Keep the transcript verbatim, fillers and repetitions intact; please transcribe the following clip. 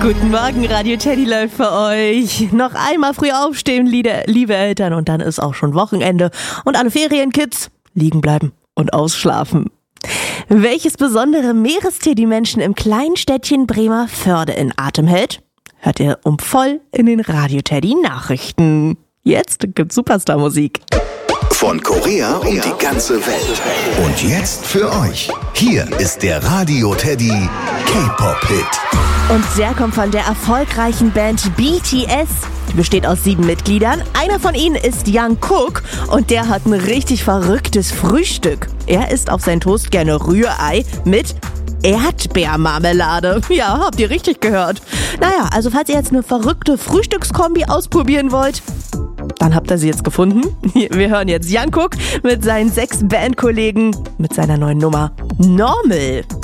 Guten Morgen, Radio Teddy läuft für euch. Noch einmal früh aufstehen, liebe Eltern, und dann ist auch schon Wochenende. Und alle Ferienkids liegen bleiben und ausschlafen. Welches besondere Meerestier die Menschen im kleinen Städtchen Bremervörde in Atem hält, hört ihr um voll in den Radio Teddy Nachrichten. Jetzt gibt's Superstar-Musik. Von Korea und die ganze Welt. Und jetzt für euch. Hier ist der Radio Teddy K-Pop-Hit. Und der kommt von der erfolgreichen Band B T S. Die besteht aus sieben Mitgliedern. Einer von ihnen ist Jungkook und der hat ein richtig verrücktes Frühstück. Er isst auf sein Toast gerne Rührei mit Erdbeermarmelade. Ja, habt ihr richtig gehört. Naja, also falls ihr jetzt eine verrückte Frühstückskombi ausprobieren wollt, dann habt ihr sie jetzt gefunden. Wir hören jetzt Jungkook mit seinen sechs Bandkollegen mit seiner neuen Nummer Normal.